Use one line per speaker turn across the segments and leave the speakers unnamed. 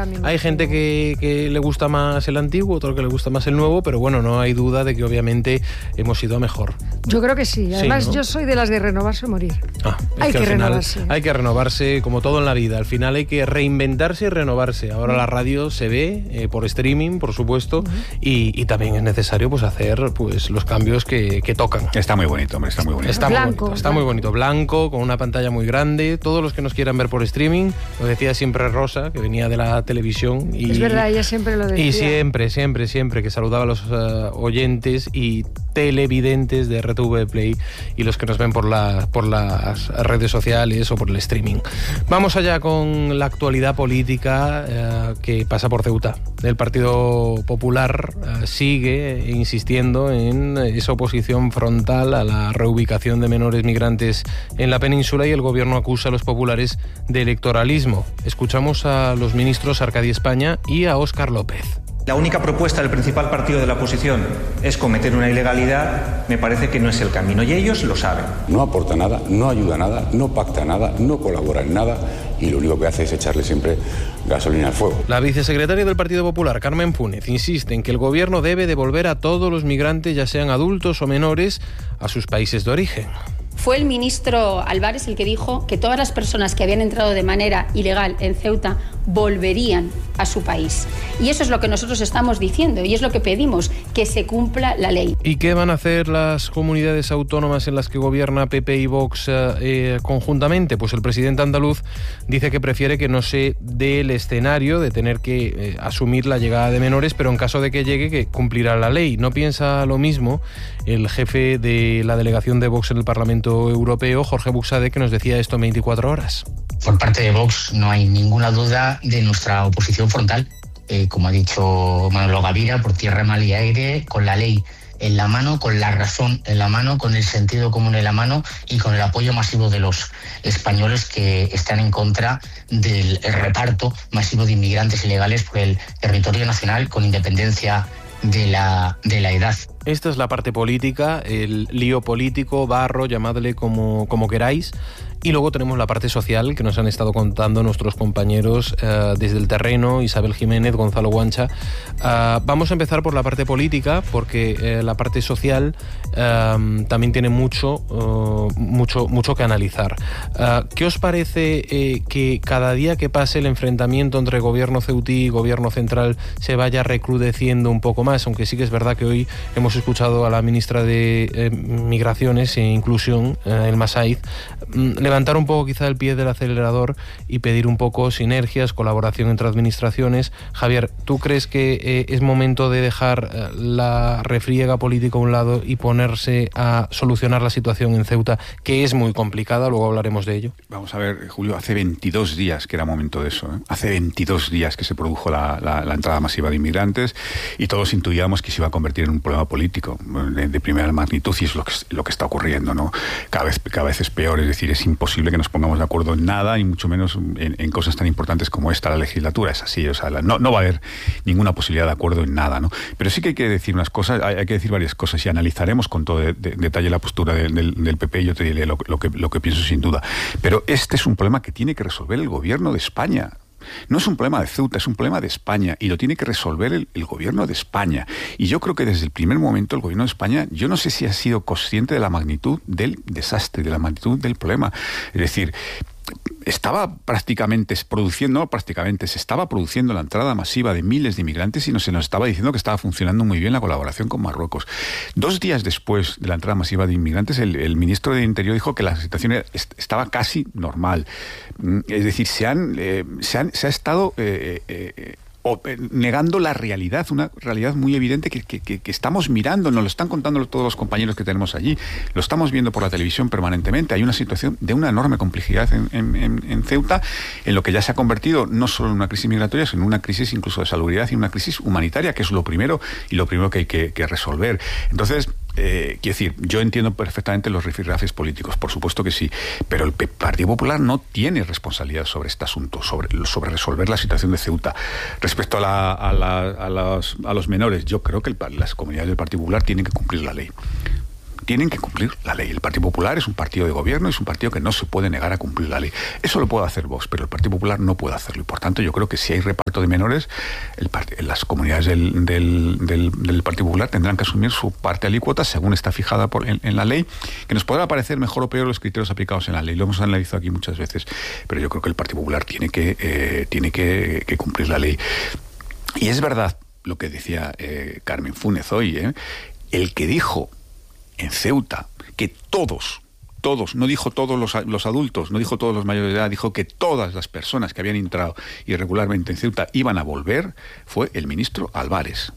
Hay gente que le gusta más el antiguo, otro que le gusta más el nuevo, pero bueno, no hay duda de que obviamente hemos ido a mejor.
Yo creo que sí. Además,
sí, ¿no?
Yo soy de las de renovarse o morir.
Hay que
renovarse.
Hay que renovarse, como todo en la vida. Al final hay que reinventarse y renovarse. Ahora la radio se ve por streaming, por supuesto, y también es necesario pues hacer pues los cambios que tocan.
Está muy bonito, hombre, está muy bonito.
Está muy bonito, blanco, con una pantalla muy grande. Todos los que nos quieran ver por streaming, lo decía siempre Rosa, que venía de la televisión. Y,
es verdad, ella siempre lo decía.
Y siempre, que saludaba a los oyentes y televidentes de RTV Play y los que nos ven por las redes sociales o por el streaming. Vamos allá con la actualidad política que pasa por Ceuta. El Partido Popular sigue insistiendo en esa oposición frontal a la reubicación de menores migrantes en la península y el gobierno acusa a los populares de electoralismo. Escuchamos a los ministros Arcadi España y a Óscar López.
La única propuesta del principal partido de la oposición es cometer una ilegalidad, me parece que no es el camino y ellos lo saben.
No aporta nada, no ayuda a nada, no pacta nada, no colabora en nada y lo único que hace es echarle siempre gasolina al fuego.
La vicesecretaria del Partido Popular, Carmen Fúnez, insiste en que el gobierno debe devolver a todos los migrantes, ya sean adultos o menores, a sus países de origen.
Fue el ministro Álvarez el que dijo que todas las personas que habían entrado de manera ilegal en Ceuta volverían a su país. Y eso es lo que nosotros estamos diciendo y es lo que pedimos, que se cumpla la ley.
¿Y qué van a hacer las comunidades autónomas en las que gobierna PP y Vox conjuntamente? Pues el presidente andaluz dice que prefiere que no se dé el escenario de tener que asumir la llegada de menores, pero en caso de que llegue, que cumplirá la ley. ¿No piensa lo mismo el jefe de la delegación de Vox en el Parlamento Europeo, Jorge Buxade, que nos decía esto en 24 horas?
Por parte de Vox no hay ninguna duda de nuestra oposición frontal. Como ha dicho Manolo Gavira, por tierra, mar y aire, con la ley en la mano, con la razón en la mano, con el sentido común en la mano y con el apoyo masivo de los españoles que están en contra del reparto masivo de inmigrantes ilegales por el territorio nacional, con independencia de la edad.
Esta es la parte política, el lío político, barro, llamadle como queráis. Y luego tenemos la parte social que nos han estado contando nuestros compañeros desde el terreno, Isabel Jiménez, Gonzalo Guancha. Vamos a empezar por la parte política, porque la parte social también tiene mucho que analizar. ¿Qué os parece que cada día que pase el enfrentamiento entre gobierno ceutí y gobierno central se vaya recrudeciendo un poco más? Aunque sí que es verdad que hoy hemos escuchado a la ministra de Migraciones e Inclusión, Elma Saiz, levantar un poco quizá el pie del acelerador y pedir un poco sinergias, colaboración entre administraciones. Javier, ¿tú crees que es momento de dejar la refriega política a un lado y ponerse a solucionar la situación en Ceuta, que es muy complicada? Luego hablaremos de ello.
Vamos a ver, Julio, hace 22 días que era momento de eso, ¿eh? Hace 22 días que se produjo la entrada masiva de inmigrantes y todos intuíamos que se iba a convertir en un problema político de primera magnitud, y es lo que está ocurriendo, ¿no? Cada vez es peor, es decir, es imposible que nos pongamos de acuerdo en nada, y mucho menos en cosas tan importantes como esta, la legislatura. Es así, o sea, no va a haber ninguna posibilidad de acuerdo en nada, ¿no? Pero sí que hay que decir unas cosas, hay que decir varias cosas, y analizaremos con todo detalle la postura del PP, y yo te diré lo que pienso sin duda. Pero este es un problema que tiene que resolver el gobierno de España. No es un problema de Ceuta, es un problema de España, y lo tiene que resolver el gobierno de España. Y yo creo que desde el primer momento el gobierno de España, yo no sé si ha sido consciente de la magnitud del desastre, de la magnitud del problema. Es decir, estaba se estaba produciendo la entrada masiva de miles de inmigrantes y se nos estaba diciendo que estaba funcionando muy bien la colaboración con Marruecos. 2 días después de la entrada masiva de inmigrantes, el ministro de Interior dijo que la situación estaba casi normal. Es decir, se ha estado negando la realidad, una realidad muy evidente que estamos mirando, nos lo están contando todos los compañeros que tenemos allí, lo estamos viendo por la televisión permanentemente. Hay una situación de una enorme complejidad en Ceuta, en lo que ya se ha convertido no solo en una crisis migratoria, sino en una crisis incluso de salubridad y una crisis humanitaria, que es lo primero que hay que resolver. Entonces, quiero decir, yo entiendo perfectamente los rifirrafes políticos, por supuesto que sí, pero el Partido Popular no tiene responsabilidad sobre este asunto, sobre resolver la situación de Ceuta. Respecto a los menores, yo creo que las comunidades del Partido Popular tienen que cumplir la ley. tienen que cumplir la ley. El Partido Popular es un partido de gobierno, es un partido que no se puede negar a cumplir la ley. Eso lo puede hacer Vox, pero el Partido Popular no puede hacerlo. Y por tanto, yo creo que si hay reparto de menores, las comunidades del Partido Popular tendrán que asumir su parte alícuota según está fijada en la ley, que nos podrá parecer mejor o peor los criterios aplicados en la ley. Lo hemos analizado aquí muchas veces, pero yo creo que el Partido Popular tiene que cumplir la ley. Y es verdad lo que decía Carmen Funes hoy, el que dijo en Ceuta que todos, no dijo todos los adultos, no dijo todos los mayores de edad, dijo que todas las personas que habían entrado irregularmente en Ceuta iban a volver, fue el ministro Álvarez.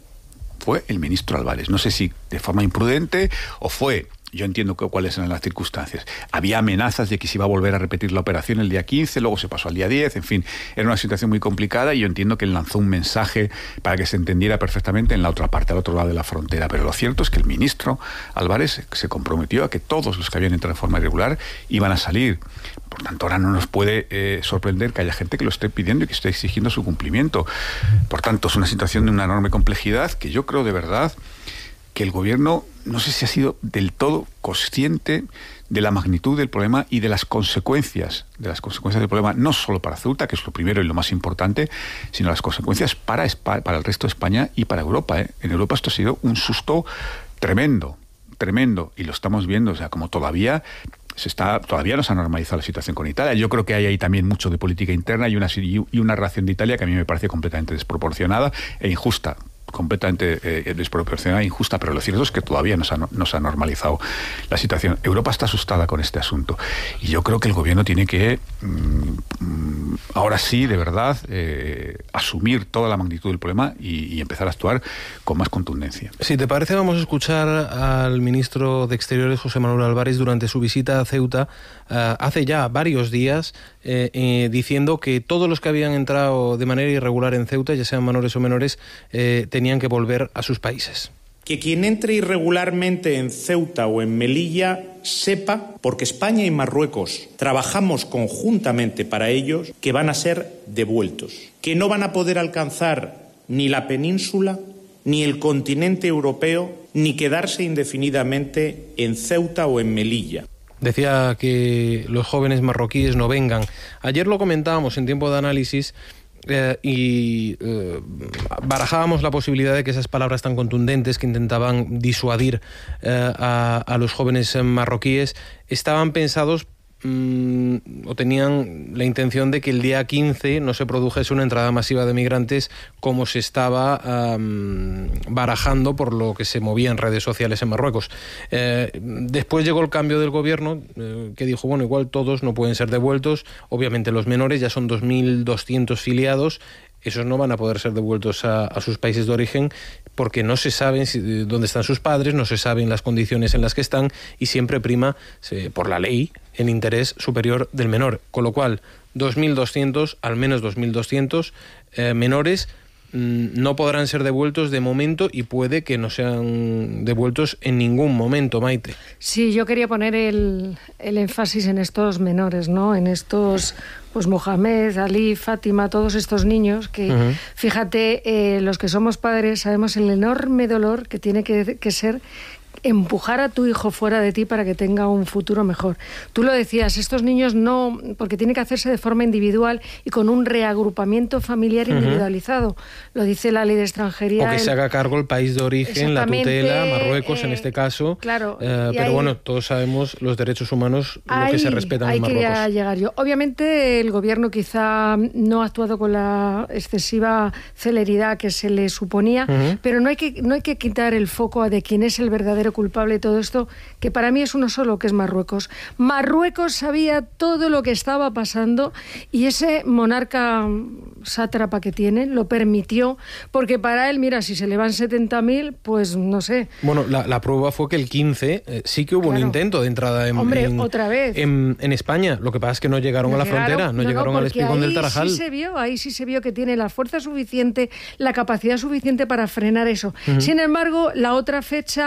No sé si de forma imprudente o fue... Yo entiendo cuáles eran las circunstancias. Había amenazas de que se iba a volver a repetir la operación el día 15, luego se pasó al día 10, en fin, era una situación muy complicada y yo entiendo que él lanzó un mensaje para que se entendiera perfectamente en la otra parte, al otro lado de la frontera. Pero lo cierto es que el ministro Álvarez se comprometió a que todos los que habían entrado de forma irregular iban a salir. Por tanto, ahora no nos puede sorprender que haya gente que lo esté pidiendo y que esté exigiendo su cumplimiento. Por tanto, es una situación de una enorme complejidad que yo creo de verdad que el gobierno, no sé si ha sido del todo consciente de la magnitud del problema y de las consecuencias del problema, no solo para Ceuta, que es lo primero y lo más importante, sino las consecuencias para el resto de España y para Europa. En Europa esto ha sido un susto tremendo, y lo estamos viendo, o sea, como todavía no se ha normalizado la situación con Italia. Yo creo que hay ahí también mucho de política interna y una reacción de Italia que a mí me parece completamente desproporcionada e injusta. Completamente desproporcionada e injusta, pero lo cierto es que todavía no se ha normalizado la situación. Europa está asustada con este asunto y yo creo que el gobierno tiene que ahora sí, de verdad, asumir toda la magnitud del problema y empezar a actuar con más contundencia.
Si te parece, vamos a escuchar al ministro de Exteriores, José Manuel Álvarez, durante su visita a Ceuta hace ya varios días, diciendo que todos los que habían entrado de manera irregular en Ceuta, ya sean menores o menores, tenían que volver a sus países.
Que quien entre irregularmente en Ceuta o en Melilla sepa, porque España y Marruecos trabajamos conjuntamente para ellos, que van a ser devueltos, que no van a poder alcanzar ni la península, ni el continente europeo, ni quedarse indefinidamente en Ceuta o en Melilla.
Decía que los jóvenes marroquíes no vengan. Ayer lo comentábamos en Tiempo de Análisis y barajábamos la posibilidad de que esas palabras tan contundentes que intentaban disuadir a los jóvenes marroquíes estaban pensados o tenían la intención de que el día 15 no se produjese una entrada masiva de migrantes como se estaba barajando por lo que se movía en redes sociales en Marruecos. Después llegó el cambio del gobierno que dijo, bueno, igual todos no pueden ser devueltos, obviamente los menores ya son 2.200 filiados, esos no van a poder ser devueltos a sus países de origen porque no se sabe dónde están sus padres, no se saben las condiciones en las que están y siempre prima, por la ley, el interés superior del menor. Con lo cual, 2.200, al menos 2.200 menores no podrán ser devueltos de momento y puede que no sean devueltos en ningún momento, Maite.
Sí, yo quería poner el énfasis en estos menores, ¿no? En estos, pues Mohamed, Ali, Fátima, todos estos niños que, fíjate, los que somos padres sabemos el enorme dolor que tiene que ser empujar a tu hijo fuera de ti para que tenga un futuro mejor. Tú lo decías, estos niños no, porque tiene que hacerse de forma individual y con un reagrupamiento familiar individualizado. Lo dice la ley de extranjería.
O que se haga cargo el país de origen, la tutela, Marruecos en este caso.
Claro.
Pero bueno, todos sabemos los derechos humanos, lo que se respetan en Marruecos.
Ahí quería llegar yo. Obviamente el gobierno quizá no ha actuado con la excesiva celeridad que se le suponía, pero no hay que quitar el foco de quién es el verdadero culpable de todo esto, que para mí es uno solo, que es Marruecos. Marruecos sabía todo lo que estaba pasando y ese monarca sátrapa que tiene lo permitió, porque para él, mira, si se le van 70.000, pues no sé.
Bueno, la prueba fue que el 15 sí que hubo un intento de entrada
otra vez.
En España. Lo que pasa es que no llegaron a la frontera, no llegaron al espigón del Tarajal.
Ahí sí se vio que tiene la fuerza suficiente, la capacidad suficiente para frenar eso. Sin embargo, la otra fecha, él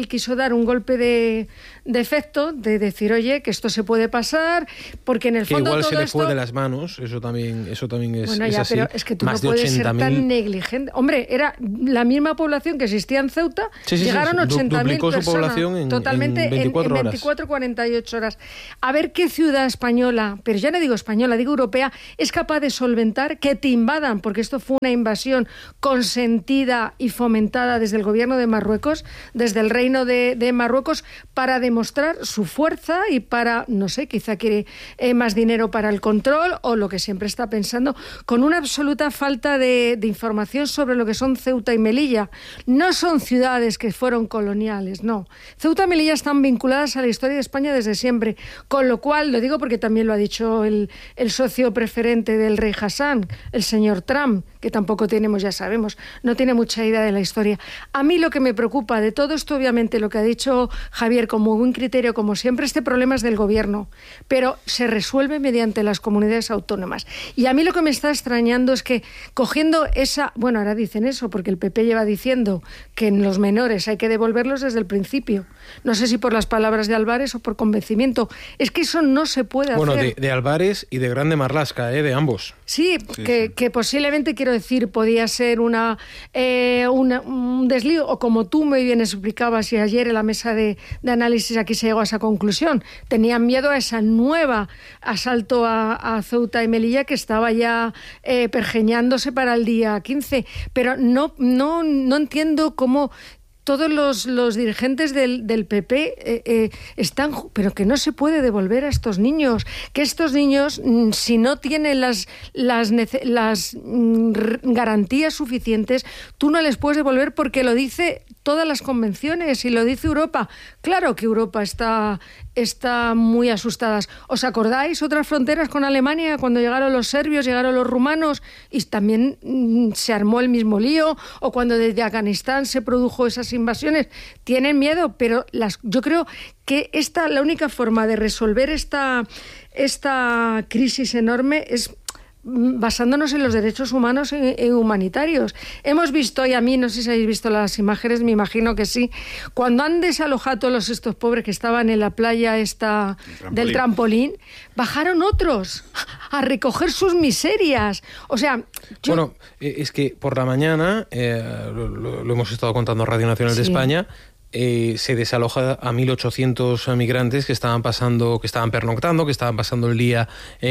quiso dar un golpe de efecto, de decir, oye, que esto se puede pasar, porque en el fondo
igual
todo
se le
esto...
fue de las manos, eso también es,
Bueno, ya,
así.
pero es que tú
Más
no
de
puedes ser
80.000.
tan negligente. Hombre, era la misma población que existía en Ceuta, llegaron 80.000
duplicó
personas.
su población
totalmente
en 24 horas.
24, 48 horas. A ver qué ciudad española, pero ya no digo española, digo europea, es capaz de solventar que te invadan, porque esto fue una invasión consentida y fomentada desde el gobierno de Marruecos, desde el reino de Marruecos, para demostrar su fuerza y para, no sé, quizá quiere más dinero para el control o lo que siempre está pensando, con una absoluta falta de información sobre lo que son Ceuta y Melilla. No son ciudades que fueron coloniales, no. Ceuta y Melilla están vinculadas a la historia de España desde siempre, con lo cual, lo digo porque también lo ha dicho el socio preferente del rey Hassan, el señor Trump, que tampoco tenemos, ya sabemos, no tiene mucha idea de la historia. A mí lo que me preocupa de todo esto, obviamente, lo que ha dicho Javier, como buen criterio, como siempre, este problema es del gobierno, pero se resuelve mediante las comunidades autónomas. Y a mí lo que me está extrañando es que cogiendo esa... Bueno, ahora dicen eso, porque el PP lleva diciendo que en los menores hay que devolverlos desde el principio. No sé si por las palabras de Álvarez o por convencimiento. Es que eso no se puede hacer.
Bueno, de Álvarez y de Grande Marlaska, de ambos.
Sí, que posiblemente, quiero decir, podía ser un desliz, o como tú muy bien explicabas y ayer en la mesa de análisis aquí se llegó a esa conclusión. Tenían miedo a esa nueva asalto a Ceuta y Melilla que estaba ya pergeñándose para el día 15. Pero no entiendo cómo... Todos los dirigentes del PP están... Pero que no se puede devolver a estos niños. Que estos niños, si no tienen las garantías suficientes, tú no les puedes devolver porque lo dice todas las convenciones y lo dice Europa. Claro que Europa está muy asustada. ¿Os acordáis otras fronteras con Alemania cuando llegaron los serbios, llegaron los rumanos y también se armó el mismo lío? O cuando desde Afganistán se produjo esas invasiones. Tienen miedo, pero yo creo que la única forma de resolver esta crisis enorme es basándonos en los derechos humanos e humanitarios. Hemos visto, y a mí no sé si habéis visto las imágenes, me imagino que sí, cuando han desalojado todos estos pobres que estaban en la playa del trampolín, bajaron otros a recoger sus miserias. O sea,
Bueno, es que por la mañana, lo hemos estado contando en Radio Nacional de España, se desaloja a 1.800 migrantes que estaban pernoctando, que estaban pasando el día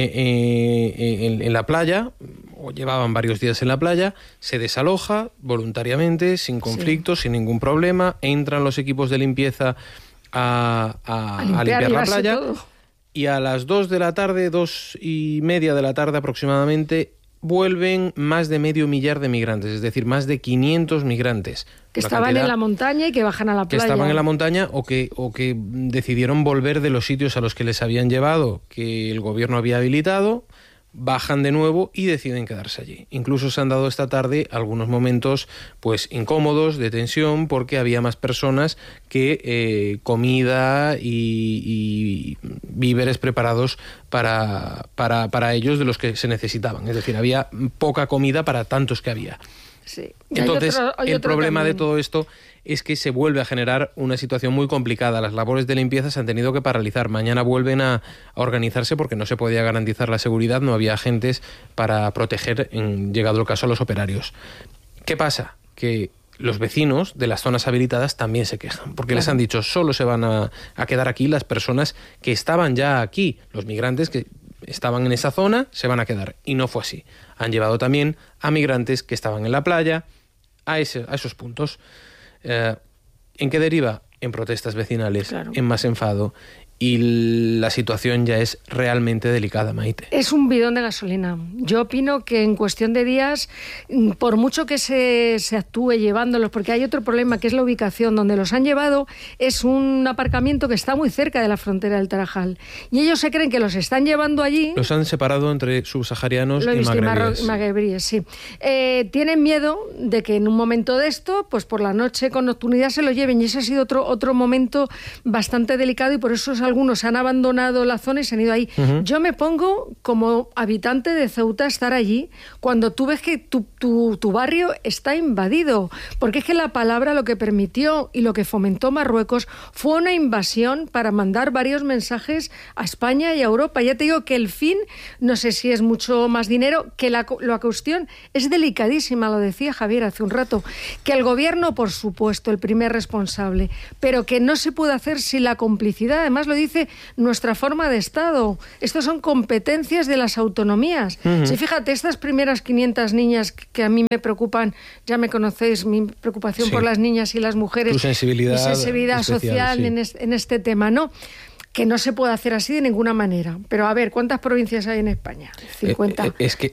en la playa, o llevaban varios días en la playa. Se desaloja voluntariamente, sin conflictos, sin ningún problema. Entran los equipos de limpieza a limpiar la playa. Todo. Y a las 2 de la tarde, 2:30 de la tarde aproximadamente, vuelven más de 500.000 de migrantes, es decir, más de 500 migrantes.
Que estaban en la montaña y que bajan a la playa.
Que estaban en la montaña o que decidieron volver de los sitios a los que les habían llevado, que el gobierno había habilitado, bajan de nuevo y deciden quedarse allí. Incluso se han dado esta tarde algunos momentos pues incómodos, de tensión, porque había más personas que comida y víveres preparados para ellos de los que se necesitaban. Es decir, había poca comida para tantos que había.
Sí.
Entonces, el problema
también
de todo esto es que se vuelve a generar una situación muy complicada. Las labores de limpieza se han tenido que paralizar. Mañana vuelven a organizarse porque no se podía garantizar la seguridad, no había agentes para proteger, llegado el caso, a los operarios. ¿Qué pasa? Que los vecinos de las zonas habilitadas también se quejan, porque les han dicho solo se van a quedar aquí las personas que estaban ya aquí, los migrantes que estaban en esa zona se van a quedar. Y no fue así. Han llevado también a migrantes que estaban en la playa, a esos puntos. ¿En qué deriva? En protestas vecinales, en más enfado. Y la situación ya es realmente delicada, Maite.
Es un bidón de gasolina. Yo opino que en cuestión de días, por mucho que se actúe llevándolos, porque hay otro problema que es la ubicación. Donde los han llevado es un aparcamiento que está muy cerca de la frontera del Tarajal. Y ellos se creen que los están llevando allí.
Los han separado entre subsaharianos y
magrebíes. Sí. Tienen miedo de que en un momento de esto, pues por la noche con nocturnidad se lo lleven. Y ese ha sido otro momento bastante delicado y por eso es algunos han abandonado la zona y se han ido ahí. Yo me pongo como habitante de Ceuta a estar allí cuando tú ves que tu barrio está invadido, porque es que la palabra lo que permitió y lo que fomentó Marruecos fue una invasión para mandar varios mensajes a España y a Europa. Ya te digo que el fin, no sé si es mucho más dinero, que la cuestión es delicadísima, lo decía Javier hace un rato, que el gobierno, por supuesto, el primer responsable, pero que no se puede hacer sin la complicidad. Además lo dice nuestra forma de Estado. Estos son competencias de las autonomías. Si fíjate, estas primeras 500 niñas que a mí me preocupan, ya me conocéis, mi preocupación por las niñas y las mujeres,
tu sensibilidad
especial, social en este tema, ¿no? Que no se puede hacer así de ninguna manera. Pero a ver, ¿cuántas provincias hay en España? 50.
Es que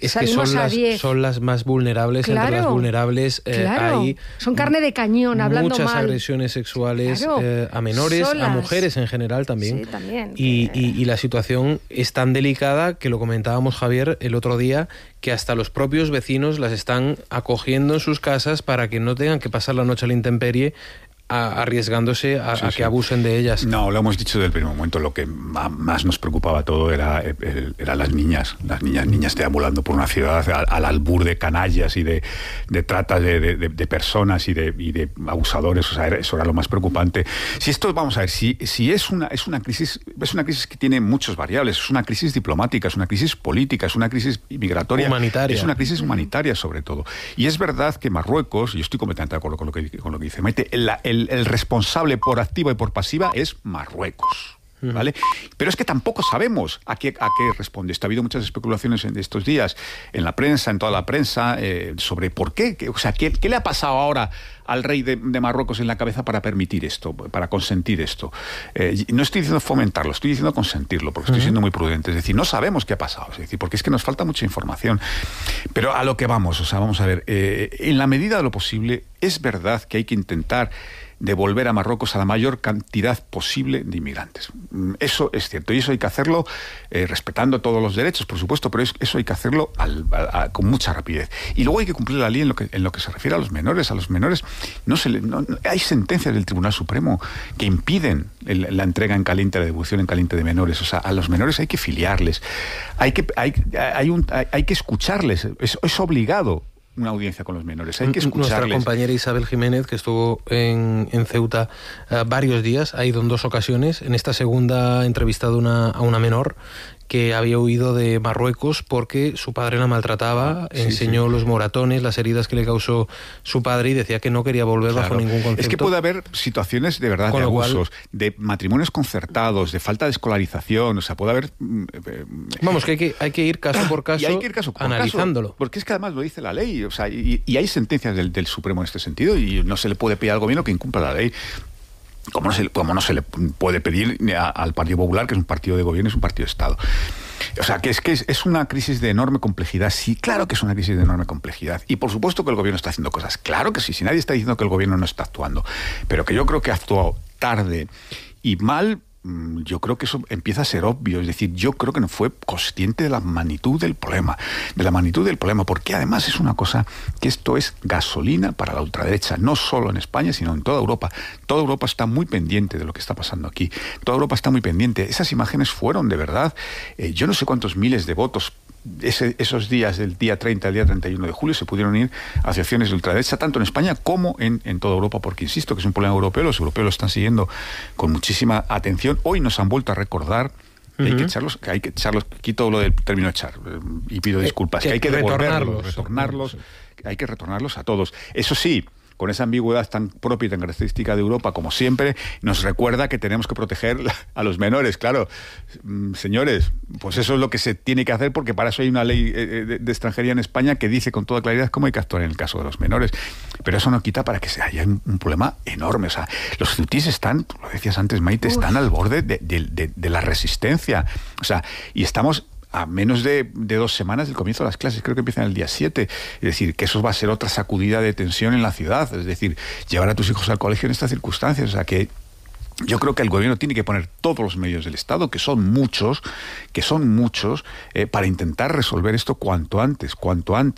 son las más vulnerables.
Claro,
entre las vulnerables hay...
Son carne de cañón, hablando
muchas
mal.
agresiones sexuales a menores, a mujeres en general también.
Sí, también.
Y la situación es tan delicada que lo comentábamos, Javier, el otro día, que hasta los propios vecinos las están acogiendo en sus casas para que no tengan que pasar la noche a la intemperie arriesgándose a que abusen de ellas.
No, lo hemos dicho desde el primer momento. Lo que más nos preocupaba todo era las niñas deambulando por una ciudad al albur de canallas y de trata de personas y de abusadores. O sea, eso era lo más preocupante. Si esto, vamos a ver, si es una crisis que tiene muchas variables. Es una crisis diplomática, es una crisis política, es una crisis migratoria,
humanitaria.
Es una crisis humanitaria sobre todo. Y es verdad que Marruecos, y estoy completamente de acuerdo con lo que dice Maite, el responsable por activa y por pasiva es Marruecos, ¿vale? Pero es que tampoco sabemos a qué responde. Ha habido muchas especulaciones en estos días en la prensa, en toda la prensa, sobre por qué. O sea, ¿qué le ha pasado ahora al rey de Marruecos en la cabeza para permitir esto, para consentir esto? No estoy diciendo fomentarlo, estoy diciendo consentirlo, porque estoy siendo muy prudente. Es decir, no sabemos qué ha pasado, es decir, porque es que nos falta mucha información. Pero a lo que vamos, o sea, vamos a ver, en la medida de lo posible, es verdad que hay que intentar devolver a Marruecos a la mayor cantidad posible de inmigrantes. Eso es cierto, y eso hay que hacerlo respetando todos los derechos, por supuesto, pero eso hay que hacerlo con mucha rapidez. Y luego hay que cumplir la ley en lo que se refiere a los menores. A los menores no hay sentencias del Tribunal Supremo que impiden la entrega en caliente, la devolución en caliente de menores. O sea, a los menores hay que filiarles, hay que escucharles, es obligado una audiencia con los menores, hay que escucharles.
Nuestra compañera Isabel Jiménez, que estuvo en Ceuta varios días, ha ido en 2 ocasiones. En esta segunda ha entrevistado a una menor que había huido de Marruecos porque su padre la maltrataba, enseñó los moratones, las heridas que le causó su padre, y decía que no quería volver bajo ningún concepto.
Es que puede haber situaciones de verdad de abusos, de matrimonios concertados, de falta de escolarización, o sea, puede haber...
Vamos, que hay que ir caso por caso, analizándolo.
Porque es que además lo dice la ley, o sea, y hay sentencias del Supremo en este sentido, y no se le puede pedir al gobierno que incumpla la ley. Como no se le puede pedir al Partido Popular, que es un partido de gobierno, es un partido de Estado. O sea, que es una crisis de enorme complejidad. Sí, claro que es una crisis de enorme complejidad. Y por supuesto que el gobierno está haciendo cosas. Claro que sí, si nadie está diciendo que el gobierno no está actuando. Pero que yo creo que ha actuado tarde y mal. Yo creo que eso empieza a ser obvio. Es decir, yo creo que no fue consciente de la magnitud del problema. Porque además es una cosa que esto es gasolina para la ultraderecha, no solo en España, sino en toda Europa. Toda Europa está muy pendiente de lo que está pasando aquí. Toda Europa está muy pendiente. Esas imágenes fueron, de verdad, yo no sé cuántos miles de votos. Esos días, del día 30 al día 31 de julio, se pudieron ir hacia acciones de ultraderecha, tanto en España como en toda Europa, porque insisto que es un problema europeo, los europeos lo están siguiendo con muchísima atención. Hoy nos han vuelto a recordar que hay que echarlos, quito lo del término echar, y pido disculpas, que hay que retornarlos, hay que retornarlos a todos. Eso sí, con esa ambigüedad tan propia y tan característica de Europa, como siempre, nos recuerda que tenemos que proteger a los menores. Claro, señores, pues eso es lo que se tiene que hacer, porque para eso hay una ley de extranjería en España que dice con toda claridad cómo hay que actuar en el caso de los menores. Pero eso no quita para que haya un problema enorme. O sea, los ceutíes están, tú lo decías antes, Maite, están al borde de la resistencia. O sea, y estamos a menos de 2 semanas del comienzo de las clases, creo que empiezan el día 7. Es decir, que eso va a ser otra sacudida de tensión en la ciudad. Es decir, llevar a tus hijos al colegio en estas circunstancias. O sea, que yo creo que el gobierno tiene que poner todos los medios del Estado, que son muchos, para intentar resolver esto cuanto antes.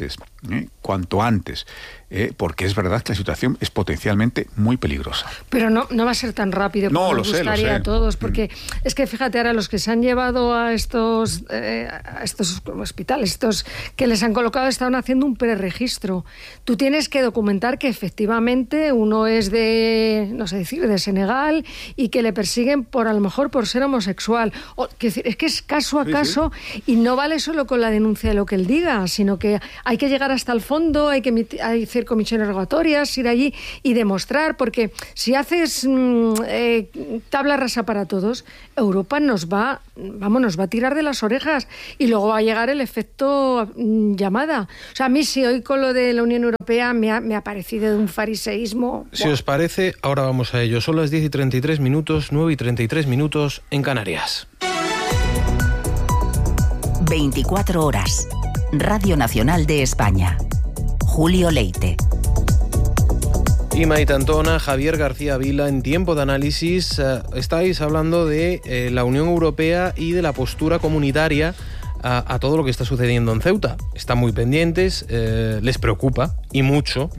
cuanto antes, porque es verdad que la situación es potencialmente muy peligrosa.
Pero no va a ser tan rápido como nos gustaría a todos, porque es que fíjate ahora los que se han llevado a estos hospitales, estos que les han colocado, estaban haciendo un preregistro. Tú tienes que documentar que efectivamente uno es de, no sé decir, de Senegal y que le persiguen a lo mejor por ser homosexual. Es que es caso a caso y no vale solo con la denuncia de lo que él diga, sino que hay que llegar hasta el fondo, hay que hacer comisiones rogatorias, ir allí y demostrar, porque si haces tabla rasa para todos, Europa nos va a tirar de las orejas y luego va a llegar el efecto llamada. O sea, a mí sí, hoy con lo de la Unión Europea me ha parecido de un fariseísmo.
Si os parece, ahora vamos a ello. Son las 10:33, 9:33 en Canarias.
24 horas. Radio Nacional de España. Julio Leite.
Y Maite Antona, Javier García Vila, en Tiempo de Análisis estáis hablando de la Unión Europea y de la postura comunitaria a todo lo que está sucediendo en Ceuta. Están muy pendientes, les preocupa, y mucho.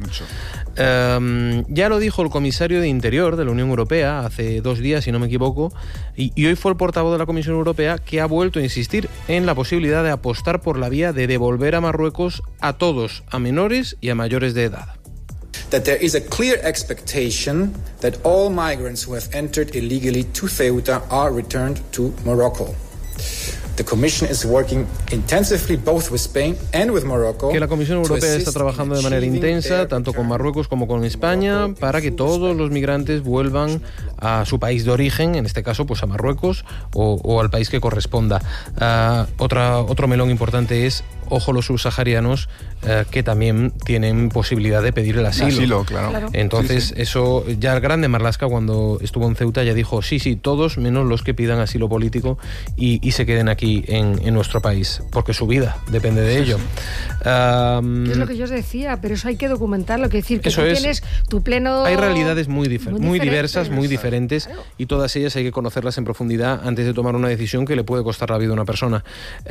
Ya lo dijo el comisario de Interior de la Unión Europea hace 2 días, si no me equivoco, y hoy fue el portavoz de la Comisión Europea que ha vuelto a insistir en la posibilidad de apostar por la vía de devolver a Marruecos a todos, a menores y a mayores de edad.
That there is a clear expectation that all migrants who have entered illegally to Ceuta are returned to Morocco. The Commission is working intensively both with Spain and with Morocco.
Que la Comisión Europea está trabajando de manera intensa, tanto con Marruecos como con España, para que todos los migrantes vuelvan a su país de origen, en este caso pues a Marruecos o al país que corresponda. Otro melón importante es, ojo, los subsaharianos que también tienen posibilidad de pedir el asilo.
Claro.
Entonces, sí. Eso, ya el grande Marlaska, cuando estuvo en Ceuta, ya dijo, sí, todos menos los que pidan asilo político y se queden aquí en nuestro país, porque su vida depende de ello.
Es lo que yo os decía, pero eso hay que documentarlo, que decir que tú tienes tu pleno...
Hay realidades muy diversas, muy diferentes, claro. Y todas ellas hay que conocerlas en profundidad antes de tomar una decisión que le puede costar la vida a una persona.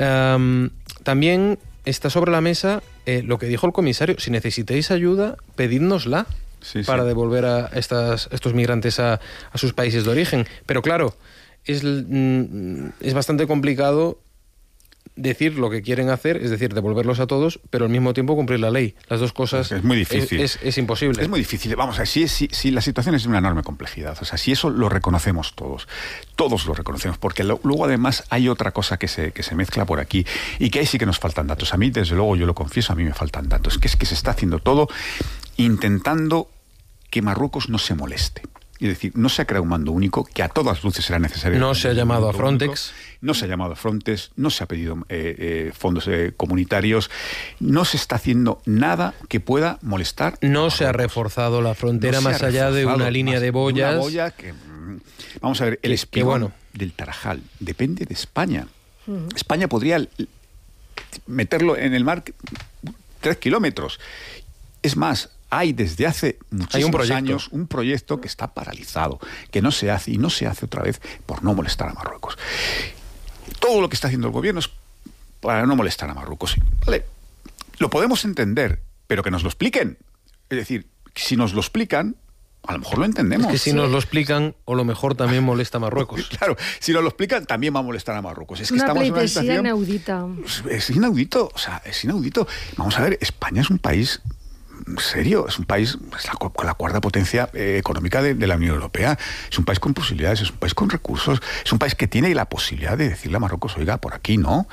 También está sobre la mesa lo que dijo el comisario: si necesitáis ayuda, pedídnosla para devolver a estos migrantes a sus países de origen. Pero claro, es bastante complicado decir lo que quieren hacer, es decir, devolverlos a todos, pero al mismo tiempo cumplir la ley. Las dos cosas
es muy difícil.
Es imposible.
Es muy difícil. Vamos a ver, si la situación es de una enorme complejidad, o sea, si eso lo reconocemos todos lo reconocemos, porque luego además hay otra cosa que se mezcla por aquí y que ahí sí que nos faltan datos. A mí, desde luego, yo lo confieso, a mí me faltan datos. Es que se está haciendo todo intentando que Marruecos no se moleste. Es decir, no se ha creado un mando único, que a todas luces será necesario.
No se ha llamado a Frontex.
No se ha llamado a Frontex, no se ha pedido fondos comunitarios, no se está haciendo nada que pueda molestar.
No se ha reforzado la frontera más allá de una línea de boyas.
Una boya que, vamos a ver, el espigón del Tarajal depende de España. España podría meterlo en el mar 3 kilómetros. Es más, hay desde hace muchísimos años un proyecto que está paralizado, que no se hace, y no se hace otra vez por no molestar a Marruecos. Todo lo que está haciendo el gobierno es para no molestar a Marruecos. Vale, lo podemos entender, pero que nos lo expliquen. Es decir, si nos lo explican, a lo mejor lo entendemos.
Es que si nos lo explican, o lo mejor también molesta a Marruecos.
Claro, si nos lo explican, también va a molestar a Marruecos. Es que
una
estamos en una situación
inaudita.
Es inaudito, o sea, es inaudito. Vamos a ver, España es un país serio, es un país con la cuarta potencia económica de la Unión Europea, es un país con posibilidades, es un país con recursos, es un país que tiene la posibilidad de decirle a Marruecos, oiga, por aquí no,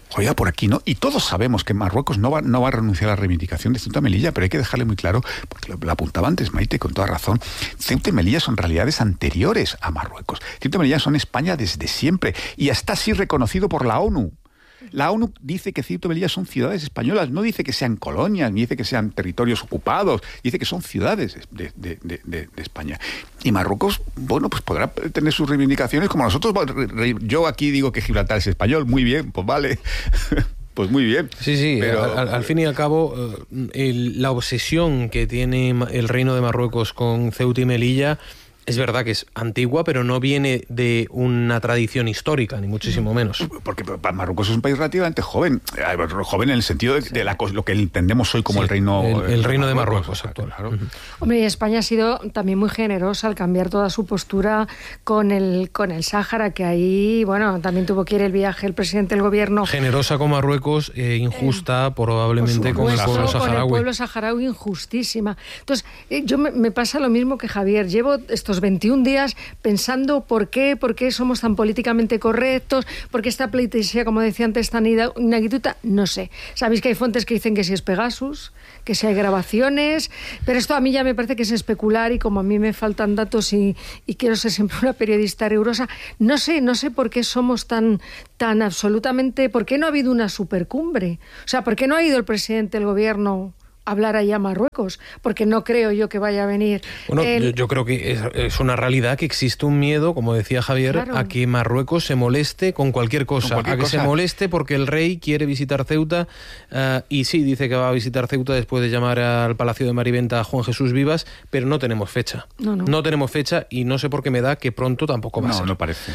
y todos sabemos que Marruecos no va a renunciar a la reivindicación de Ceuta y Melilla, pero hay que dejarle muy claro, porque lo apuntaba antes Maite con toda razón, Ceuta y Melilla son realidades anteriores a Marruecos. Ceuta y Melilla son España desde siempre, y está así reconocido por la ONU. La ONU dice que Ceuta y Melilla son ciudades españolas, no dice que sean colonias, ni dice que sean territorios ocupados, dice que son ciudades de España. Y Marruecos, bueno, pues podrá tener sus reivindicaciones como nosotros. Yo aquí digo que Gibraltar es español, muy bien, pues vale. Pues muy bien.
Sí, pero al fin y al cabo, la obsesión que tiene el Reino de Marruecos con Ceuta y Melilla Es verdad que es antigua, pero no viene de una tradición histórica, ni muchísimo menos.
Porque Marruecos es un país relativamente joven. Joven en el sentido de lo que entendemos hoy como el reino...
El reino de Marruecos actual.
Claro.
Hombre, y España ha sido también muy generosa al cambiar toda su postura con el Sáhara, que ahí, bueno, también tuvo que ir el viaje el presidente del gobierno.
Generosa con Marruecos, injusta probablemente con el pueblo saharaui.
Con el pueblo saharaui, injustísima. Entonces, yo me pasa lo mismo que Javier. Llevo estos 21 días pensando por qué somos tan políticamente correctos, por qué esta pleitesía, como decía antes, tan inaguituta, no sé. Sabéis que hay fuentes que dicen que si es Pegasus, que si hay grabaciones, pero esto a mí ya me parece que es especular, y como a mí me faltan datos y quiero ser siempre una periodista rigurosa, no sé por qué somos tan absolutamente, por qué no ha habido una supercumbre, o sea, por qué no ha ido el presidente del gobierno hablar allá a Marruecos, porque no creo yo que vaya a venir.
Bueno, yo creo que es una realidad que existe un miedo, como decía Javier, claro, a que Marruecos se moleste con cualquier cosa, que se moleste porque el rey quiere visitar Ceuta, y sí, dice que va a visitar Ceuta después de llamar al Palacio de Mariventa a Juan Jesús Vivas, pero no tenemos fecha. No tenemos fecha, y no sé por qué me da que pronto tampoco va a ser.
No parece.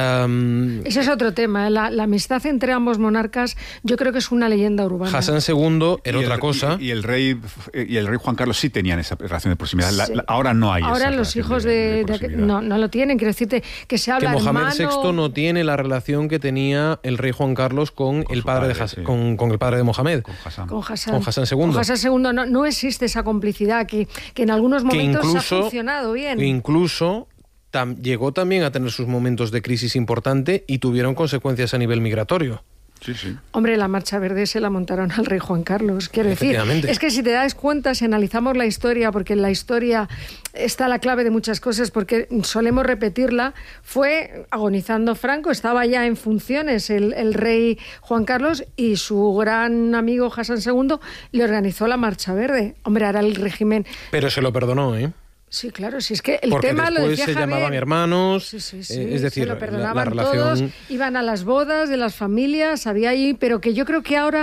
Ese es otro tema, la amistad entre ambos monarcas, yo creo que es una leyenda urbana.
Hassan II era otra cosa.
Y el rey Juan Carlos sí tenían esa relación de proximidad. Sí. Ahora no hay.
Ahora los hijos de no lo tienen. Quiero decirte que se habla.
Que Mohamed VI no tiene la relación que tenía el rey Juan Carlos con el padre con el padre de Mohamed.
Con Hassan II.
Con
Hassan II no existe esa complicidad que en algunos momentos ha funcionado bien.
Incluso llegó también a tener sus momentos de crisis importante y tuvieron consecuencias a nivel migratorio.
Sí.
Hombre, la Marcha Verde se la montaron al rey Juan Carlos, quiero decir. Es que si te das cuenta, si analizamos la historia, porque en la historia está la clave de muchas cosas, porque solemos repetirla, fue agonizando Franco, estaba ya en funciones el rey Juan Carlos, y su gran amigo Hassan II le organizó la Marcha Verde. Hombre, ahora el régimen...
Pero se lo perdonó, ¿eh?
Sí, claro, si es que el
porque
tema lo decía
se
Javier,
llamaban hermanos,
sí,
es decir,
se lo perdonaban
la relación...
todos, iban a las bodas de las familias, había ahí, pero que yo creo que ahora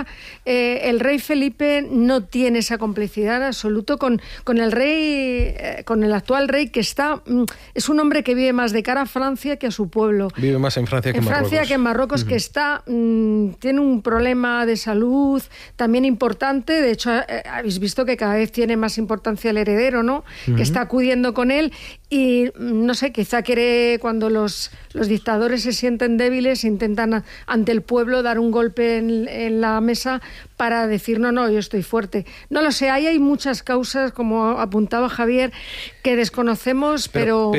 el rey Felipe no tiene esa complicidad en absoluto con el rey, con el actual rey, que es un hombre que vive más de cara a Francia que a su pueblo.
Vive más en Francia que
en Marruecos. Que tiene un problema de salud también importante. De hecho, habéis visto que cada vez tiene más importancia el heredero, ¿no? Que está acudiendo con él, y no sé, quizá quiere, cuando los dictadores se sienten débiles, intentan ante el pueblo dar un golpe en la mesa para decir no, yo estoy fuerte. No lo sé, ahí hay muchas causas, como apuntaba Javier, que desconocemos, pero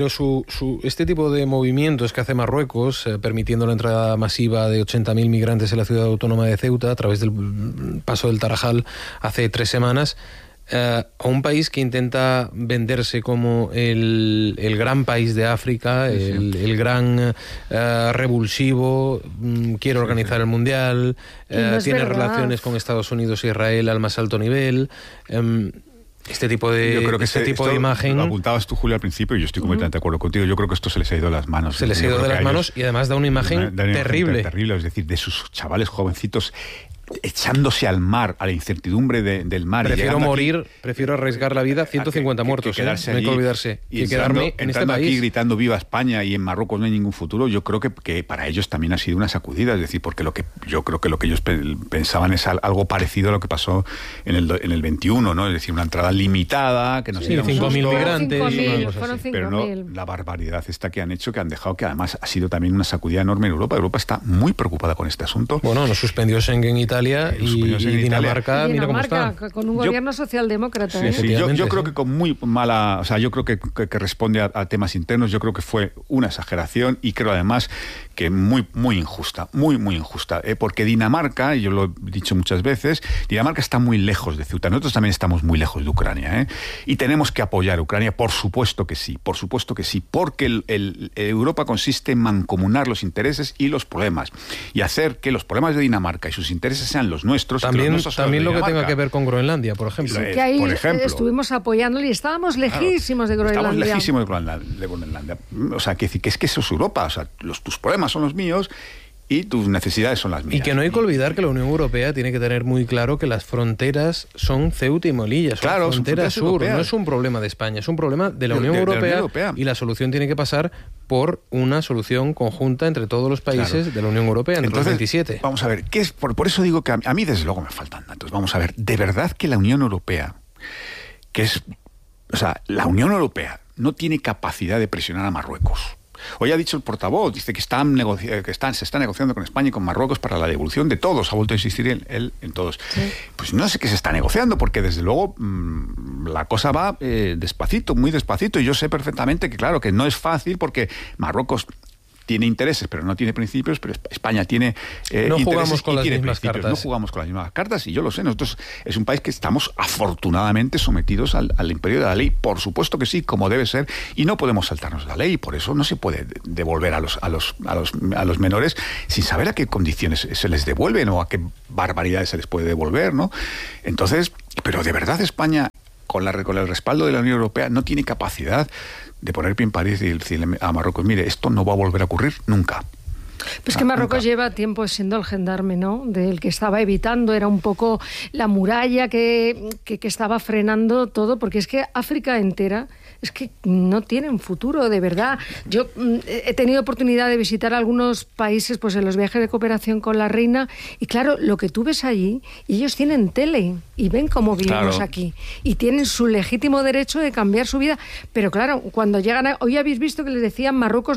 este tipo de movimientos que hace Marruecos, permitiendo la entrada masiva de 80.000 migrantes en la ciudad autónoma de Ceuta a través del paso del Tarajal hace 3 semanas, a un país que intenta venderse como el gran país de África, el gran revulsivo, quiere organizar el Mundial, tiene relaciones con Estados Unidos e Israel al más alto nivel. Este tipo de imagen...
Lo apuntabas tú, Julio, al principio, y yo estoy completamente de acuerdo contigo. Yo creo que esto se les ha ido de las manos.
Se les ha ido de las manos, y además da una imagen terrible.
Es decir, de sus chavales jovencitos echándose al mar, a la incertidumbre del mar.
Prefiero arriesgar la vida, 150 muertos, no hay que olvidarse.
Y quedarme en este país. Aquí gritando viva España, y en Marruecos no hay ningún futuro. Yo creo que para ellos también ha sido una sacudida, es decir, porque yo creo que lo que ellos pensaban es algo parecido a lo que pasó en el 21, ¿no? Es decir, una entrada limitada, que no sé,
5.000 migrantes.
Pero no, la barbaridad esta que han hecho, que han dejado, que además ha sido también una sacudida enorme en Europa. Europa está muy preocupada con este asunto.
Bueno, nos suspendió Schengen Italia, y Dinamarca, mira cómo está.
Con un gobierno socialdemócrata.
Yo creo que con muy mala... O sea, yo creo que responde a temas internos. Yo creo que fue una exageración, y creo además que muy injusta, muy injusta. Porque Dinamarca, y yo lo he dicho muchas veces, Dinamarca está muy lejos de Ceuta. Nosotros también estamos muy lejos de Ucrania, y tenemos que apoyar a Ucrania, por supuesto que sí, porque Europa consiste en mancomunar los intereses y los problemas, y hacer que los problemas de Dinamarca y sus intereses sean los nuestros.
También lo que tenga que ver con Groenlandia, por ejemplo.
Que ahí estuvimos apoyándole, y estábamos lejísimos de Groenlandia.
Estamos lejísimos de Groenlandia. O sea, que es que eso es Europa. O sea, tus problemas son los míos, y tus necesidades son las mías.
Y que no hay que olvidar que la Unión Europea tiene que tener muy claro que las fronteras son Ceuta y Melilla, son fronteras sur, europeas. No es un problema de España, es un problema de la Unión Europea, y la solución tiene que pasar por una solución conjunta entre todos los países de la Unión Europea, entre los 27.
Vamos a ver, ¿qué es? Por eso digo que a mí desde luego me faltan datos. Vamos a ver, de verdad que la Unión Europea, la Unión Europea no tiene capacidad de presionar a Marruecos. Hoy ha dicho el portavoz, dice que se está negociando con España y con Marruecos para la devolución de todos. Ha vuelto a insistir él en todos. Sí. Pues no sé qué se está negociando, porque desde luego la cosa va despacito, muy despacito. Y yo sé perfectamente que, claro, que no es fácil, porque Marruecos tiene intereses, pero no tiene principios, pero España tiene
no
intereses
jugamos con
y
las
tiene
mismas
principios.
cartas.
No jugamos con las mismas cartas, y yo lo sé. Nosotros es un país que estamos afortunadamente sometidos al imperio de la ley. Por supuesto que sí, como debe ser, y no podemos saltarnos la ley. Por eso no se puede devolver a los menores sin saber a qué condiciones se les devuelven o a qué barbaridades se les puede devolver, ¿no? Entonces, pero de verdad España, con el respaldo de la Unión Europea, no tiene capacidad de poner pie en París y decirle a Marruecos, mire, esto no va a volver a ocurrir nunca.
Pues que Marruecos lleva tiempo siendo el gendarme, ¿no?, del que estaba evitando, era un poco la muralla que estaba frenando todo, porque es que África entera es que no tienen futuro, de verdad. Yo he tenido oportunidad de visitar algunos países, pues en los viajes de cooperación con la reina, y claro, lo que tú ves allí, y ellos tienen tele y ven cómo vivimos aquí, y tienen su legítimo derecho de cambiar su vida, pero claro, cuando llegan hoy habéis visto que les decían Marruecos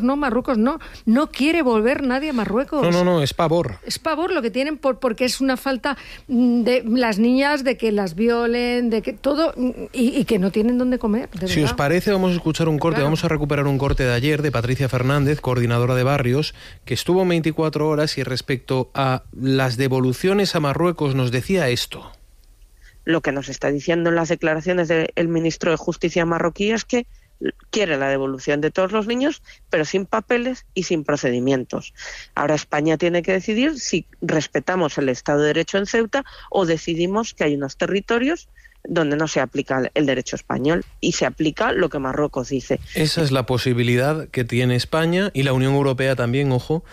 no quiere volver nadie a Marruecos.
No, es pavor.
Es pavor lo que tienen porque es una falta de las niñas, de que las violen, de que todo, y que no tienen dónde comer, de
si
verdad.
os parece, vamos a escuchar un corte, vamos a recuperar un corte de ayer de Patricia Fernández, coordinadora de barrios, que estuvo en 24 horas y respecto a las devoluciones a Marruecos nos decía esto.
Lo que nos está diciendo en las declaraciones del ministro de Justicia marroquí es que quiere la devolución de todos los niños, pero sin papeles y sin procedimientos. Ahora España tiene que decidir si respetamos el Estado de Derecho en Ceuta o decidimos que hay unos territorios donde no se aplica el derecho español y se aplica lo que Marruecos dice.
Esa es la posibilidad que tiene España y la Unión Europea también, ojo,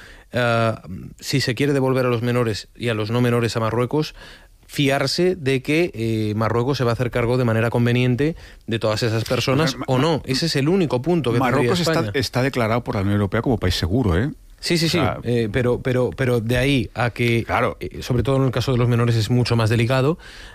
si se quiere devolver a los menores y a los no menores a Marruecos, fiarse de que Marruecos se va a hacer cargo de manera conveniente de todas esas personas o no. Ese es el único punto que
Marruecos
España.
está declarado por la Unión Europea como país seguro, ¿eh?
Sí, pero de ahí a que,
claro,
sobre todo en el caso de los menores es mucho más delicado,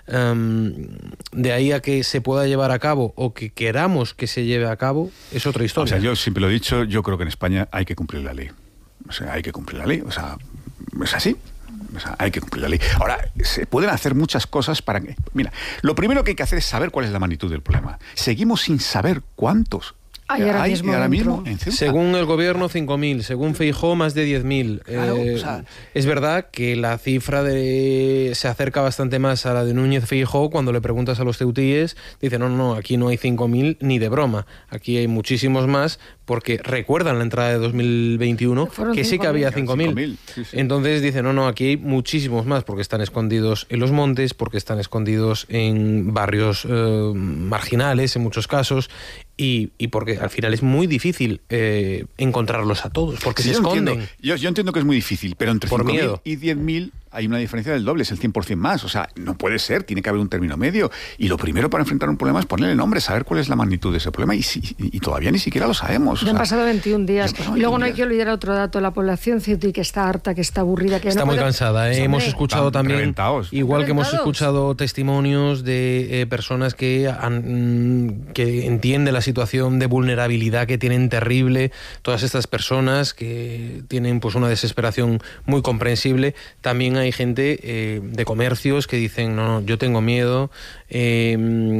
de ahí a que se pueda llevar a cabo o que queramos que se lleve a cabo, es otra historia.
O sea, yo siempre lo he dicho, yo creo que en España hay que cumplir la ley. O sea, hay que cumplir la ley, o sea, es así. O sea, hay que cumplir la ley. Ahora, se pueden hacer muchas cosas para que... Mira, lo primero que hay que hacer es saber cuál es la magnitud del problema. Seguimos sin saber cuántos
hay ahora mismo
en Ceuta.
Según el gobierno, 5.000. Según Feijóo, más de 10.000.
Claro,
es verdad que la cifra se acerca bastante más a la de Núñez Feijóo. Cuando le preguntas a los ceutíes, dicen, no, aquí no hay 5.000 ni de broma. Aquí hay muchísimos más, porque recuerdan la entrada de 2021, que sí que había 5.000. Sí. Entonces dicen, no, aquí hay muchísimos más, porque están escondidos en los montes, porque están escondidos en barrios marginales, en muchos casos, y porque al final es muy difícil encontrarlos a todos, porque se esconden.
Yo entiendo que es muy difícil, pero entre 5.000 y 10.000 hay una diferencia del doble, es el 100% más. O sea, no puede ser, tiene que haber un término medio. Y lo primero para enfrentar un problema es ponerle nombre, saber cuál es la magnitud de ese problema, y todavía ni siquiera lo sabemos.
Ya han pasado 21 días. Y luego no hay que olvidar otro dato, la población ceutí que está harta, que está aburrida, que
está muy cansada. Hemos escuchado también, igual que hemos escuchado testimonios de personas que entienden la situación de vulnerabilidad que tienen terrible, todas estas personas que tienen pues una desesperación muy comprensible. También hay gente de comercios que dicen, no, yo tengo miedo, se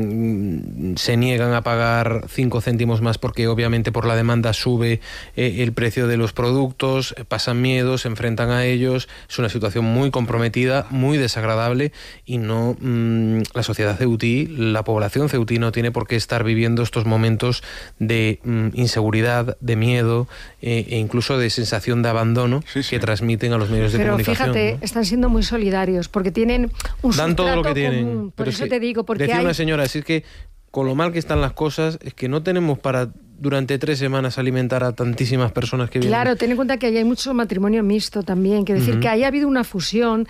niegan a pagar 5 céntimos más porque obviamente por la demanda sube el precio de los productos, pasan miedo, se enfrentan a ellos. Es una situación muy comprometida, muy desagradable, y no la sociedad ceutí, la población ceutí no tiene por qué estar viviendo estos momentos de inseguridad, de miedo e incluso de sensación de abandono que transmiten a los medios de comunicación.
Pero fíjate, están siendo muy solidarios porque tienen un
dan todo lo que tienen.
Común. Por eso te digo, porque
decía una señora, así es que con lo mal que están las cosas, es que no tenemos para durante 3 semanas alimentar a tantísimas personas que vienen?
Claro, ten en cuenta que ahí hay mucho matrimonio mixto también, quiere decir que ahí ha habido una fusión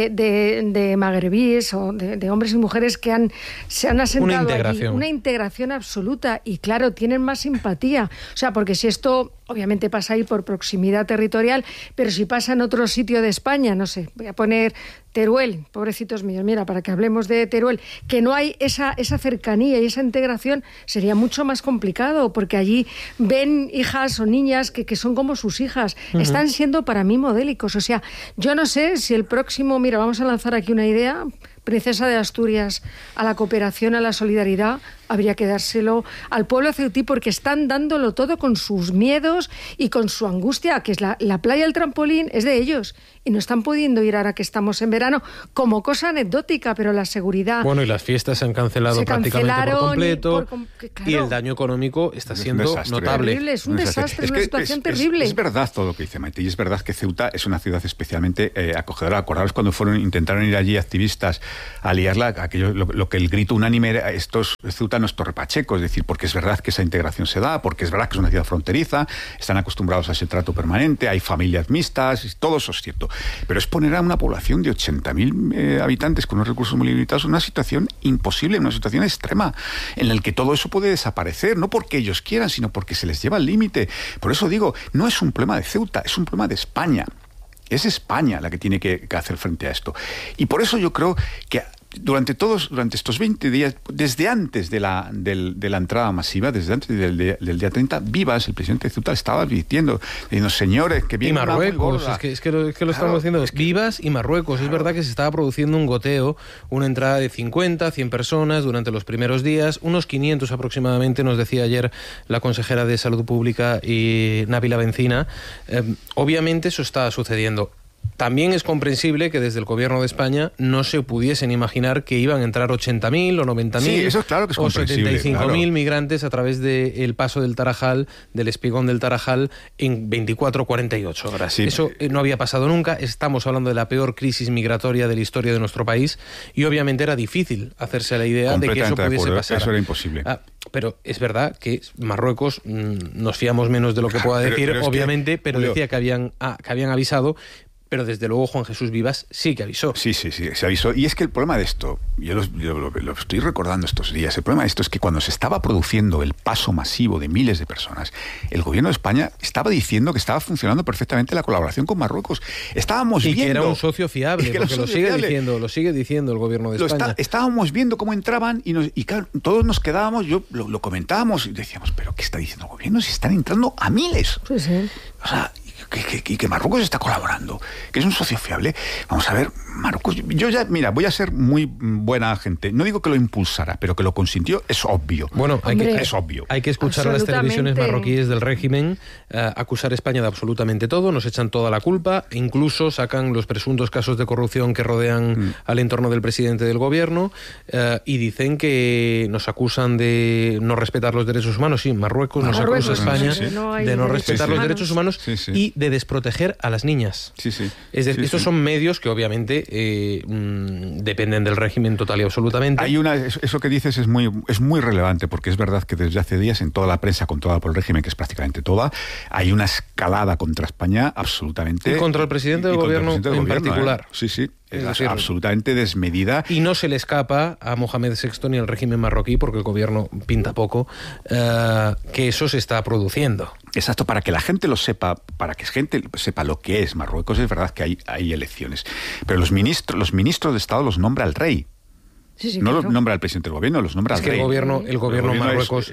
de magrebíes o de hombres y mujeres que se han asentado allí. Una integración absoluta, y claro, tienen más simpatía. O sea, porque si esto obviamente pasa ahí por proximidad territorial, pero si pasa en otro sitio de España, no sé, voy a poner Teruel, pobrecitos míos, mira, para que hablemos de Teruel, que no hay esa cercanía y esa integración, sería mucho más complicado, porque allí ven hijas o niñas que son como sus hijas, están siendo para mí modélicos. O sea, yo no sé si el próximo, mira, vamos a lanzar aquí una idea, Princesa de Asturias, a la cooperación, a la solidaridad, habría que dárselo al pueblo ceutí, porque están dándolo todo con sus miedos y con su angustia, que es la playa, el trampolín, es de ellos, y no están pudiendo ir ahora que estamos en verano, como cosa anecdótica, pero la seguridad...
Bueno, y las fiestas se han cancelado prácticamente por completo, y el daño económico está siendo notable.
Terrible, es un desastre, es una situación terrible.
Es verdad todo lo que dice Maite, y es verdad que Ceuta es una ciudad especialmente acogedora. Acordaros cuando intentaron ir allí activistas a liarla, aquello, lo que el grito unánime era: Ceuta no es Torre Pacheco, es decir, porque es verdad que esa integración se da, porque es verdad que es una ciudad fronteriza, están acostumbrados a ese trato permanente, hay familias mixtas, todo eso es cierto. Pero es poner a una población de 80.000 habitantes con unos recursos muy limitados en una situación imposible, en una situación extrema, en la que todo eso puede desaparecer, no porque ellos quieran, sino porque se les lleva al límite. Por eso digo, no es un problema de Ceuta, es un problema de España. Es España la que tiene que hacer frente a esto. Y por eso yo creo que durante estos 20 días, desde antes de la entrada masiva, desde antes del día 30, Vivas, el presidente de Ceuta, estaba diciendo, señores, que viene
una muy gorda. Es que lo estamos diciendo, Vivas y Marruecos. Es verdad que se estaba produciendo un goteo, una entrada de 50, 100 personas durante los primeros días, unos 500 aproximadamente, nos decía ayer la consejera de Salud Pública, Nabila Bencina. Obviamente eso está sucediendo. También es comprensible que desde el gobierno de España no se pudiesen imaginar que iban a entrar 80.000 o 90.000
sí, eso es claro que es
o 75.000 migrantes a través del paso del Tarajal, del espigón del Tarajal, en 24 o 48 horas. Sí. Eso no había pasado nunca. Estamos hablando de la peor crisis migratoria de la historia de nuestro país, y obviamente era difícil hacerse la idea de que eso pudiese pasar.
Eso era imposible.
Pero es verdad que Marruecos, nos fiamos menos de lo que pueda decir, pero obviamente, pero decía que habían avisado. Pero desde luego Juan Jesús Vivas sí que avisó.
Sí, se avisó. Y es que el problema de esto, yo lo estoy recordando estos días, el problema de esto es que cuando se estaba produciendo el paso masivo de miles de personas, el gobierno de España estaba diciendo que estaba funcionando perfectamente la colaboración con Marruecos. Estábamos viendo...
Y que era un socio fiable, porque lo sigue diciendo el gobierno de España.
Estábamos viendo cómo entraban y claro, todos nos quedábamos, lo comentábamos y decíamos, ¿pero qué está diciendo el gobierno? Si están entrando a miles.
Pues sí.
O sea... que Marruecos está colaborando, que es un socio fiable. Vamos a ver, Marruecos, voy a ser muy buena gente. No digo que lo impulsara, pero que lo consintió, es obvio.
Bueno,
es obvio.
Hay que escuchar a las televisiones marroquíes del régimen acusar a España de absolutamente todo, nos echan toda la culpa, incluso sacan los presuntos casos de corrupción que rodean al entorno del presidente del gobierno, y dicen que nos acusan de no respetar los derechos humanos. Sí, Marruecos nos acusa a España de no respetar los derechos humanos y de desproteger a las niñas. Es decir, estos son medios que obviamente dependen del régimen total y absolutamente.
Eso que dices es muy relevante, porque es verdad que desde hace días en toda la prensa controlada por el régimen, que es prácticamente toda, hay una escalada contra España absolutamente...
Y contra el presidente del gobierno en particular.
Es absolutamente desmedida.
Y no se le escapa a Mohamed VI ni al régimen marroquí, porque el gobierno pinta poco, que eso se está produciendo.
Exacto, para que la gente lo sepa, para que la gente sepa lo que es Marruecos, es verdad que hay elecciones. Pero los ministros de Estado los nombra el rey. No los nombra el presidente del gobierno, los nombra el rey.
El gobierno Marruecos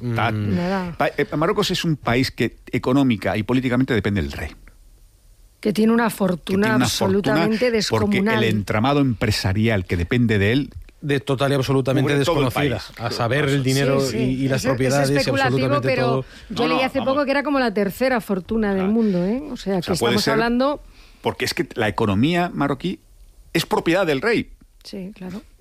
Marruecos es un país que económica y políticamente depende del rey.
Que tiene una fortuna absolutamente descomunal.
Porque el entramado empresarial que depende de él...
de total y absolutamente desconocida, a saber el dinero y las propiedades,
es especulativo, pero
todo.
Yo leí hace poco que era como la tercera fortuna del mundo, O sea, que estamos hablando...
Porque es que la economía marroquí es propiedad del rey.
Sí, claro.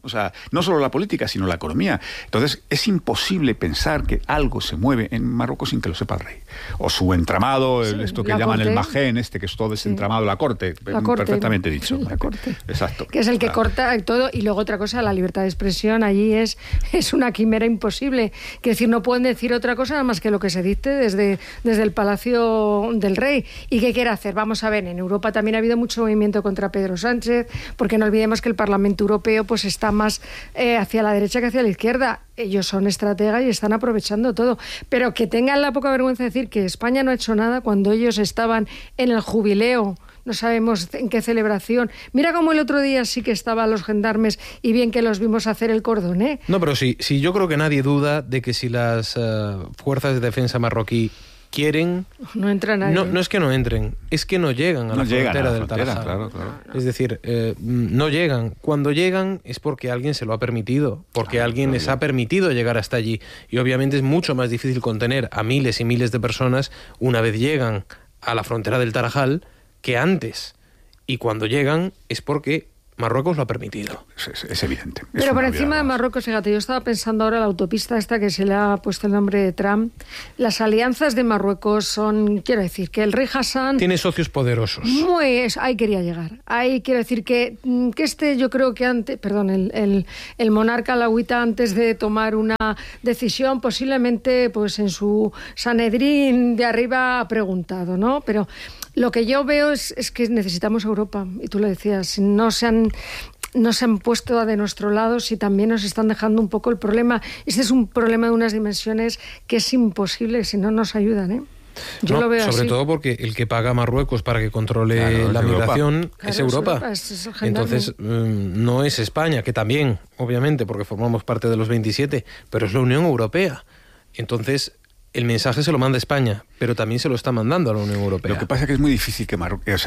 O sea, no solo la política, sino la economía. Entonces, es imposible pensar que algo se mueve en Marruecos sin que lo sepa el rey. O su entramado, esto que llaman el majén, que es todo ese entramado, la corte, perfectamente dicho.
Sí, la corte.
Exacto.
Que es el que corta todo. Y luego otra cosa, la libertad de expresión allí es una quimera imposible. Que decir, no pueden decir otra cosa nada más que lo que se dicte desde el Palacio del Rey. ¿Y qué quiere hacer? Vamos a ver, en Europa también ha habido mucho movimiento contra Pedro Sánchez, porque no olvidemos que el Parlamento Europeo pues está más hacia la derecha que hacia la izquierda. Ellos son estrategas y están aprovechando todo. Pero que tengan la poca vergüenza de decir que España no ha hecho nada cuando ellos estaban en el jubileo, no sabemos en qué celebración. Mira cómo el otro día sí que estaban los gendarmes y bien que los vimos hacer el cordón, ¿eh?
No, pero sí, yo creo que nadie duda de que si las fuerzas de defensa marroquí quieren...
No entra nadie.
No es que no entren, es que no llegan a la frontera del Tarajal.
Claro.
Es decir, no llegan. Cuando llegan es porque alguien se lo ha permitido, porque alguien les ha permitido llegar hasta allí. Y obviamente es mucho más difícil contener a miles y miles de personas una vez llegan a la frontera del Tarajal que antes. Y cuando llegan es porque Marruecos lo ha permitido.
Es evidente.
Pero por encima de Marruecos, fíjate, yo estaba pensando ahora la autopista esta que se le ha puesto el nombre de Trump. Las alianzas de Marruecos son, quiero decir, que el rey Hassan...
Tiene socios poderosos.
Ahí quería llegar. Ahí quiero decir que yo creo que antes, perdón, el monarca alauita antes de tomar una decisión, posiblemente pues en su Sanedrín de arriba ha preguntado, ¿no? Pero lo que yo veo es que necesitamos Europa, y tú lo decías, no se han puesto de nuestro lado, si también nos están dejando un poco el problema. Este es un problema de unas dimensiones que es imposible si no nos ayudan, ¿eh? Yo lo veo
sobre
así.
todo porque el que paga a Marruecos para que controle la migración es Europa. Entonces, no es España, que también, obviamente, porque formamos parte de los 27, pero es la Unión Europea. Entonces, el mensaje se lo manda España, pero también se lo está mandando a la Unión Europea.
Lo que pasa es que es muy difícil que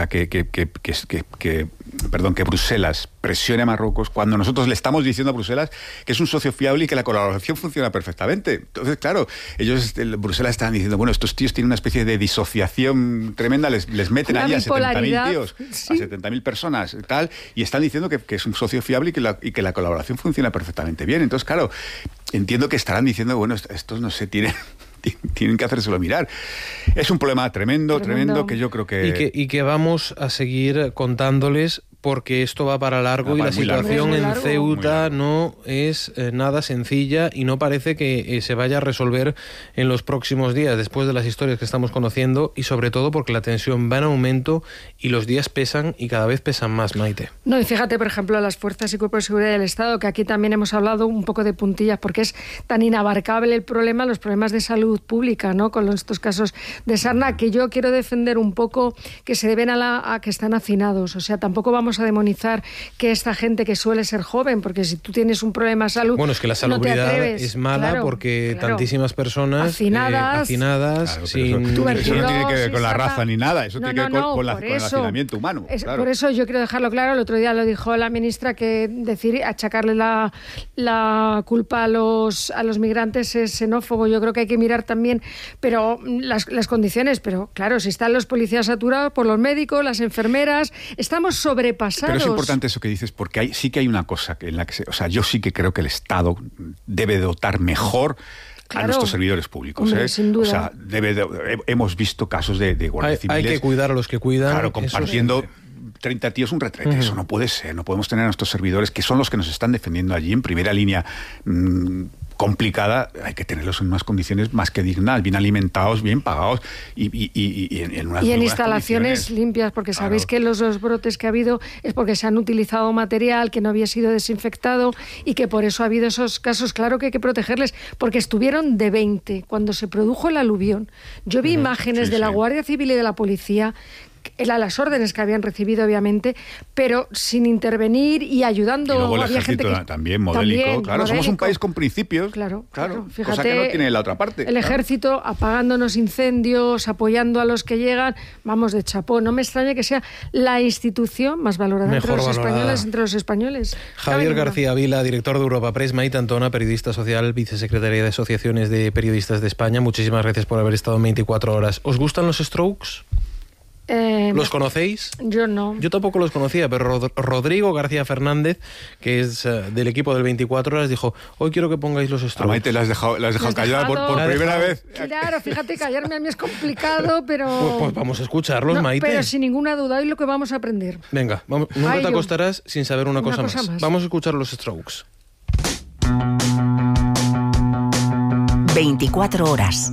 Bruselas presione a Marruecos cuando nosotros le estamos diciendo a Bruselas que es un socio fiable y que la colaboración funciona perfectamente. Entonces, claro, Bruselas están diciendo, bueno, estos tíos tienen una especie de disociación tremenda, les meten allí a 70.000 tíos, sí, a 70.000 personas, tal, y están diciendo que es un socio fiable y que la colaboración funciona perfectamente bien. Entonces, claro, entiendo que estarán diciendo, bueno, estos no se tienen que hacérselo mirar. Es un problema tremendo, que yo creo que...
Y que vamos a seguir contándoles, porque esto va para largo y la situación en Ceuta no es nada sencilla y no parece que se vaya a resolver en los próximos días, después de las historias que estamos conociendo, y sobre todo porque la tensión va en aumento y los días pesan y cada vez pesan más, Maite.
No, y fíjate, por ejemplo, las fuerzas y cuerpos de seguridad del Estado, que aquí también hemos hablado un poco de puntillas, porque es tan inabarcable el problema, los problemas de salud pública, ¿no?, con estos casos de sarna, que yo quiero defender un poco que se deben a que están hacinados. O sea, tampoco vamos a demonizar que esta gente que suele ser joven, porque si tú tienes un problema de salud,
bueno, es que la salubridad
no
es mala, porque tantísimas personas
hacinadas
sin...
Eso no tiene que ver con la raza ni nada, eso tiene que ver con el hacinamiento humano.
Por eso yo quiero dejarlo claro. El otro día lo dijo la ministra, que achacarle la culpa a los migrantes es xenófobo. Yo creo que hay que mirar también pero las condiciones, pero claro, si están los policías saturados por los médicos, las enfermeras, estamos sobrepasados.
Pero es importante eso que dices, porque sí que hay una cosa en la que yo sí que creo que el Estado debe dotar mejor a nuestros servidores públicos.
Hombre, sin duda.
O sea, hemos visto casos de guardias civiles.
Hay que cuidar a los que cuidan.
Claro, compartiendo 30 tíos un retrete. Eso no puede ser. No podemos tener a nuestros servidores, que son los que nos están defendiendo allí en primera línea, complicada. Hay que tenerlos en unas condiciones más que dignas, bien alimentados, bien pagados y en unas
y en instalaciones limpias, porque sabéis que los dos brotes que ha habido es porque se han utilizado material que no había sido desinfectado y que por eso ha habido esos casos. Claro que hay que protegerles, porque estuvieron de 20 cuando se produjo el aluvión. Yo vi imágenes de la Guardia Civil y de la policía, a las órdenes que habían recibido, obviamente, pero sin intervenir y ayudando.
Y luego el
había
ejército
gente que,
también modélico. Claro, somos un país con principios.
Claro. Fíjate,
cosa que no tiene la otra parte.
El ejército apagándonos incendios, apoyando a los que llegan, vamos, de chapó. No me extraña que sea la institución más valorada entre los españoles.
Javier García Vila, director de Europa Press. Maite Antona, periodista social, vicesecretaria de Asociaciones de Periodistas de España. Muchísimas gracias por haber estado en 24 horas. ¿Os gustan los Strokes? ¿Los conocéis?
Yo no.
Yo tampoco los conocía, pero Rodrigo García Fernández, que es del equipo del 24 Horas, dijo, hoy quiero que pongáis los Strokes.
Maite, la has dejado callada por primera vez.
Claro, fíjate, callarme a mí es complicado, pero...
Pues vamos a escucharlos,
no,
Maite.
Pero sin ninguna duda, hoy lo que vamos a aprender.
Venga, nunca te acostarás sin saber una cosa más. Vamos a escuchar los Strokes.
24 Horas.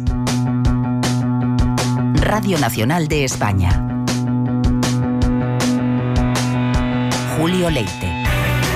Radio Nacional de España. Julio Leite.